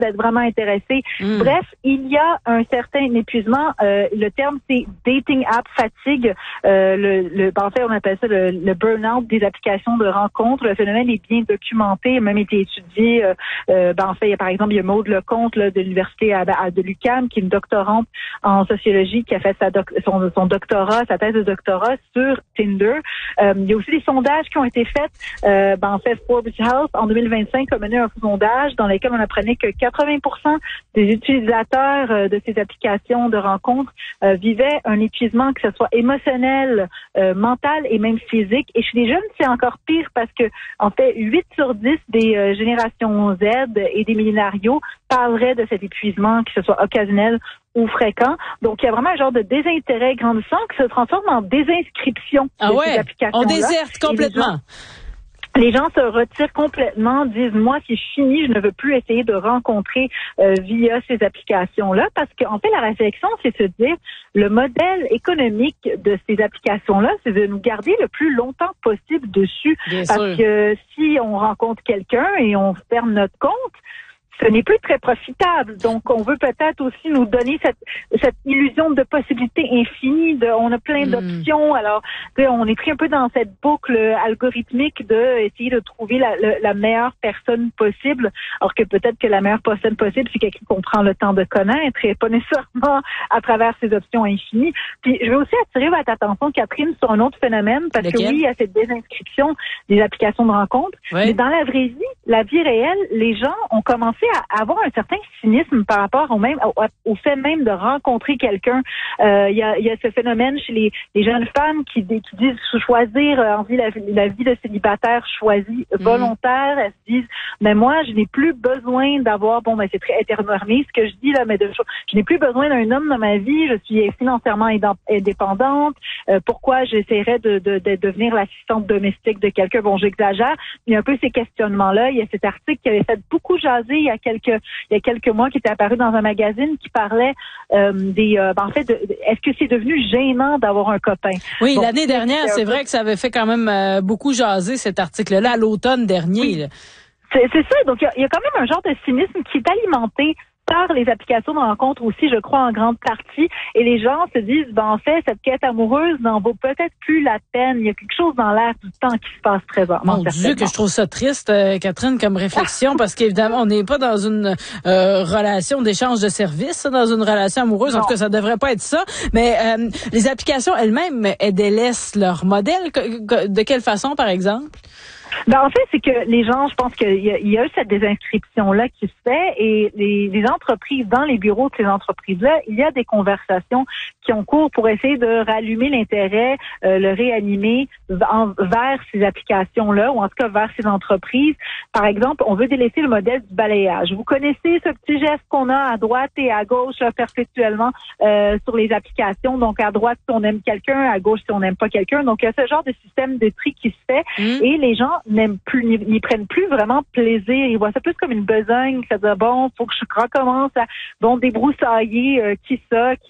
d'être vraiment intéressé. Bref, il y a un certain épuisement. Le terme, c'est dating app fatigue. En fait, on appelle ça le burn-out des applications de rencontres. Le phénomène est bien documenté, a même été étudié. En fait, par exemple, il y a Maude Lecomte là, de l'université de l'UQAM, qui est une doctorante en sociologie, qui a fait son doctorat, sa thèse de doctorat sur Tinder. Il y a aussi des sondages qui ont été faits. En fait, Forbes Health, en 2025, a mené un sondage dans lequel on apprenait que 80% des utilisateurs de ces applications de rencontres vivaient un épuisement, que ce soit émotionnel, mental et même physique. Et chez les jeunes, c'est encore pire parce que, en fait, 8 sur 10 des générations Z et des millénarios parleraient de cet épuisement, que ce soit occasionnel ou fréquent. Donc, il y a vraiment un genre de désintérêt grandissant qui se transforme en désinscription de ces applications-là. On déserte complètement. Les gens se retirent complètement, disent, moi, c'est fini, je ne veux plus essayer de rencontrer via ces applications-là, parce qu'en fait, la réflexion, c'est se dire, le modèle économique de ces applications-là, c'est de nous garder le plus longtemps possible dessus. Bien parce sûr. que si on rencontre quelqu'un et on ferme notre compte, ce n'est plus très profitable. Donc, on veut peut-être aussi nous donner cette illusion de possibilités infinies. On a plein d'options. Alors, on est pris un peu dans cette boucle algorithmique de essayer de trouver la meilleure personne possible. Alors que peut-être que la meilleure personne possible, c'est quelqu'un qu'on prend le temps de connaître et pas nécessairement à travers ces options infinies. Puis, je vais aussi attirer votre attention, Catherine, sur un autre phénomène, parce que oui, il y a cette désinscription des applications de rencontres. Oui. Mais dans la vraie vie, la vie réelle, les gens ont commencé à avoir un certain cynisme par rapport au fait même de rencontrer quelqu'un. Il y a ce phénomène chez les jeunes femmes qui disent choisir la vie de célibataire choisie volontaire. Elles se disent, mais moi, je n'ai plus besoin d'avoir, c'est très hétéronormé ce que je dis là, mais je n'ai plus besoin d'un homme dans ma vie. Je suis financièrement indépendante. Pourquoi j'essaierais de devenir l'assistante domestique de quelqu'un? Bon, j'exagère. Il y a un peu ces questionnements-là. Il y a cet article qui avait fait beaucoup jaser il y a quelques mois, qui était apparu dans un magazine qui parlait est-ce que c'est devenu gênant d'avoir un copain? Oui, l'année dernière, c'est vrai que ça avait fait quand même beaucoup jaser cet article-là, à l'automne dernier. Oui. C'est ça. Donc, il y a quand même un genre de cynisme qui est alimenté par les applications de rencontres aussi, je crois, en grande partie. Et les gens se disent, en fait, cette quête amoureuse n'en vaut peut-être plus la peine. Il y a quelque chose dans l'air du temps qui se passe présentement. Mon Dieu, que je trouve ça triste, Catherine, comme réflexion, parce qu'évidemment, on n'est pas dans une relation d'échange de services, dans une relation amoureuse. En tout cas, ça devrait pas être ça. Mais les applications elles-mêmes, elles délaissent leur modèle. De quelle façon, par exemple? En fait, c'est que les gens, je pense qu'il y a eu cette désinscription-là qui se fait et les entreprises, dans les bureaux de ces entreprises-là, il y a des conversations qui ont cours pour essayer de rallumer l'intérêt, le réanimer vers ces applications-là, ou en tout cas vers ces entreprises. Par exemple, on veut délaisser le modèle du balayage. Vous connaissez ce petit geste qu'on a à droite et à gauche perpétuellement sur les applications. Donc, à droite, si on aime quelqu'un, à gauche, si on n'aime pas quelqu'un. Donc, il y a ce genre de système de tri qui se fait et les gens n'aiment plus, n'y prennent plus vraiment plaisir. Ils voient ça plus comme une besogne. Ça dit, faut que je recommence à, débroussailler qui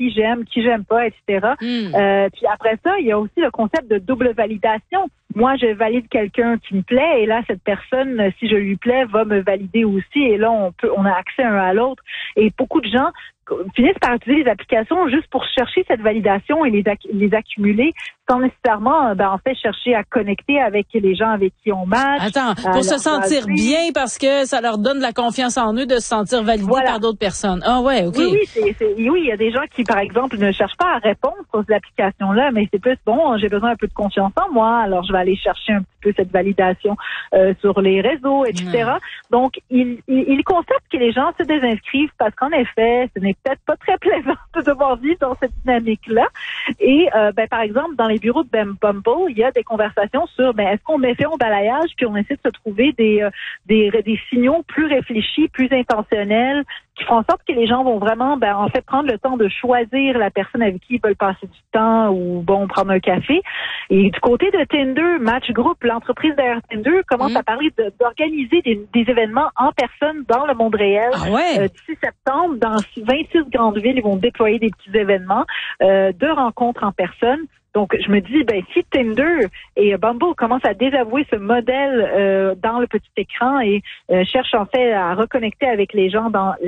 j'aime pas, etc. Puis après ça, il y a aussi le concept de double validation. Moi, je valide quelqu'un qui me plaît et là, cette personne, si je lui plais, va me valider aussi. Et là, on a accès un à l'autre. Et beaucoup de gens finissent par utiliser les applications juste pour chercher cette validation et les accumuler sans nécessairement, chercher à connecter avec les gens avec qui on match. Attends, pour se sentir bien parce que ça leur donne la confiance en eux de se sentir validés par d'autres personnes. Ah ouais, OK. Oui, il y a des gens qui, par exemple, ne cherchent pas à répondre sur ces applications-là, mais c'est plus, j'ai besoin un peu de confiance en moi, alors je vais aller chercher un petit peu cette validation sur les réseaux, etc. Donc, il constate que les gens se désinscrivent parce qu'en effet, ce n'est peut-être pas très plaisant de devoir vivre dans cette dynamique-là. Et, par exemple, dans les bureaux de Bumble, il y a des conversations sur, est-ce qu'on met fait au balayage puis on essaie de se trouver des signaux plus réfléchis, plus intentionnels, qui font en sorte que les gens vont vraiment, prendre le temps de choisir la personne avec qui ils veulent passer du temps ou, prendre un café. Et du côté de Tinder, Match Group, l'entreprise derrière Tinder, commence à parler d'organiser des événements en personne dans le monde réel. Ah ouais? D'ici septembre, dans 26 grandes villes, ils vont déployer des petits événements de rencontres en personne. Donc, je me dis, si Tinder et Bumble commencent à désavouer ce modèle dans le petit écran et cherchent en fait à reconnecter avec les gens dans